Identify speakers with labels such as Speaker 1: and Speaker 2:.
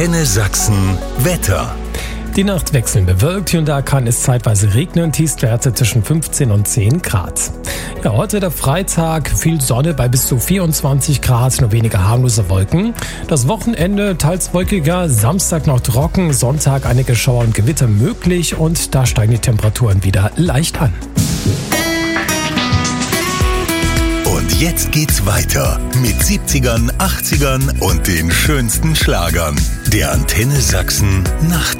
Speaker 1: Antenne Sachsen Wetter.
Speaker 2: Die Nacht wechselnd bewölkt, hier und da kann es zeitweise regnen, Tiefstwerte zwischen 15 und 10 Grad. Ja, heute der Freitag, viel Sonne bei bis zu 24 Grad, nur weniger harmlose Wolken. Das Wochenende teils wolkiger, Samstag noch trocken, Sonntag einige Schauer und Gewitter möglich und da steigen die Temperaturen wieder leicht an.
Speaker 1: Und jetzt geht's weiter mit 70ern, 80ern und den schönsten Schlagern. Der Antenne Sachsen Nacht